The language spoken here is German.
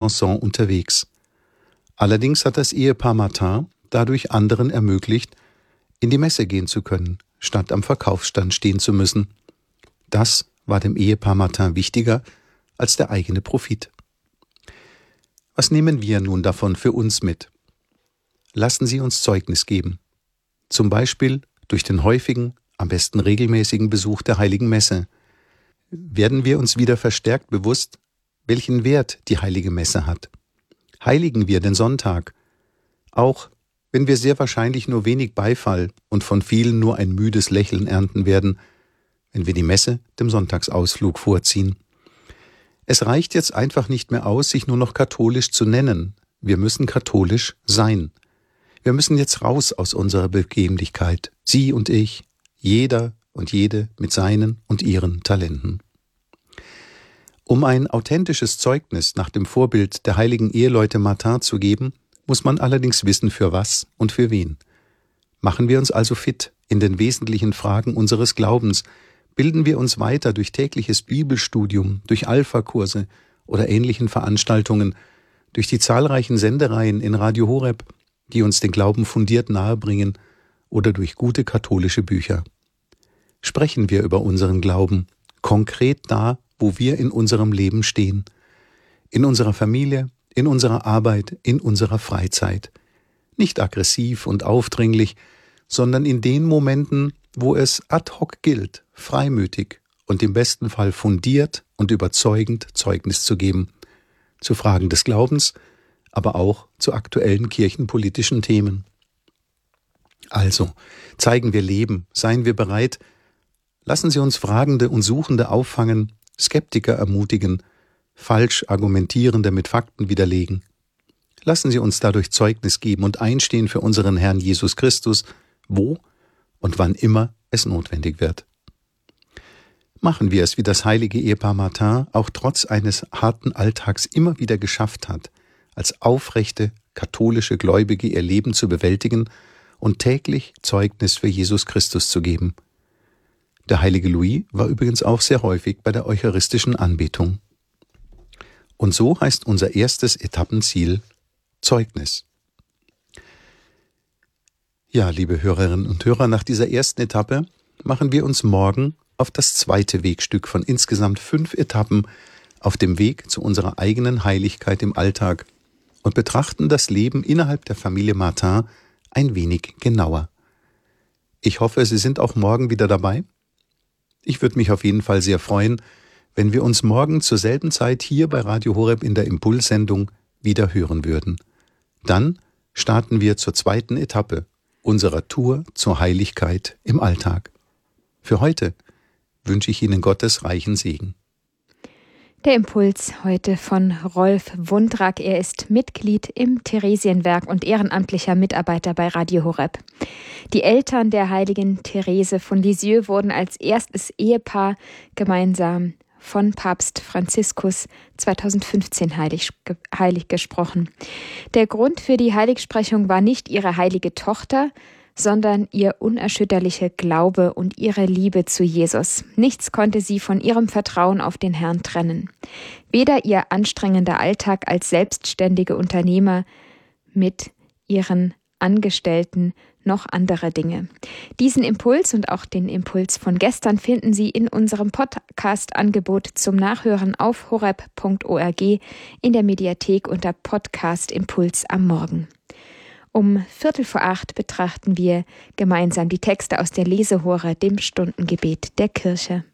Chanson unterwegs. Allerdings hat das Ehepaar Martin dadurch anderen ermöglicht, in die Messe gehen zu können, statt am Verkaufsstand stehen zu müssen. Das war dem Ehepaar Martin wichtiger als der eigene Profit. Was nehmen wir nun davon für uns mit? Lassen Sie uns Zeugnis geben. Zum Beispiel durch den häufigen, am besten regelmäßigen Besuch der Heiligen Messe. Werden wir uns wieder verstärkt bewusst, welchen Wert die Heilige Messe hat. Heiligen wir den Sonntag, auch wenn wir sehr wahrscheinlich nur wenig Beifall und von vielen nur ein müdes Lächeln ernten werden, wenn wir die Messe dem Sonntagsausflug vorziehen. Es reicht jetzt einfach nicht mehr aus, sich nur noch katholisch zu nennen. Wir müssen katholisch sein. Wir müssen jetzt raus aus unserer Bequemlichkeit, Sie und ich, jeder und jede mit seinen und ihren Talenten. Um ein authentisches Zeugnis nach dem Vorbild der heiligen Eheleute Martin zu geben, muss man allerdings wissen, für was und für wen. Machen wir uns also fit in den wesentlichen Fragen unseres Glaubens, bilden wir uns weiter durch tägliches Bibelstudium, durch Alpha-Kurse oder ähnlichen Veranstaltungen, durch die zahlreichen Sendereien in Radio Horeb, die uns den Glauben fundiert nahebringen, oder durch gute katholische Bücher. Sprechen wir über unseren Glauben, konkret da, wo wir in unserem Leben stehen, in unserer Familie, in unserer Arbeit, in unserer Freizeit. Nicht aggressiv und aufdringlich, sondern in den Momenten, wo es ad hoc gilt, freimütig und im besten Fall fundiert und überzeugend Zeugnis zu geben, zu Fragen des Glaubens, aber auch zu aktuellen kirchenpolitischen Themen. Also, zeigen wir Leben, seien wir bereit, lassen Sie uns Fragende und Suchende auffangen, Skeptiker ermutigen, falsch Argumentierende mit Fakten widerlegen. Lassen Sie uns dadurch Zeugnis geben und einstehen für unseren Herrn Jesus Christus, wo und wann immer es notwendig wird. Machen wir es, wie das heilige Ehepaar Martin auch trotz eines harten Alltags immer wieder geschafft hat, als aufrechte, katholische Gläubige ihr Leben zu bewältigen und täglich Zeugnis für Jesus Christus zu geben. Der heilige Louis war übrigens auch sehr häufig bei der eucharistischen Anbetung. Und so heißt unser erstes Etappenziel Zeugnis. Ja, liebe Hörerinnen und Hörer, nach dieser ersten Etappe machen wir uns morgen auf das zweite Wegstück von insgesamt 5 Etappen auf dem Weg zu unserer eigenen Heiligkeit im Alltag und betrachten das Leben innerhalb der Familie Martin ein wenig genauer. Ich hoffe, Sie sind auch morgen wieder dabei. Ich würde mich auf jeden Fall sehr freuen, wenn wir uns morgen zur selben Zeit hier bei Radio Horeb in der Impulssendung wieder hören würden. Dann starten wir zur zweiten Etappe unserer Tour zur Heiligkeit im Alltag. Für heute wünsche ich Ihnen Gottes reichen Segen. Der Impuls heute von Rolf Wundrak. Er ist Mitglied im Theresienwerk und ehrenamtlicher Mitarbeiter bei Radio Horeb. Die Eltern der heiligen Therese von Lisieux wurden als erstes Ehepaar gemeinsam von Papst Franziskus 2015 heilig gesprochen. Der Grund für die Heiligsprechung war nicht ihre heilige Tochter, sondern ihr unerschütterlicher Glaube und ihre Liebe zu Jesus. Nichts konnte sie von ihrem Vertrauen auf den Herrn trennen. Weder ihr anstrengender Alltag als selbstständige Unternehmer mit ihren Angestellten noch andere Dinge. Diesen Impuls und auch den Impuls von gestern finden Sie in unserem Podcast-Angebot zum Nachhören auf horeb.org in der Mediathek unter Podcast Impuls am Morgen. Um 7:45 betrachten wir gemeinsam die Texte aus der Lesehore, dem Stundengebet der Kirche.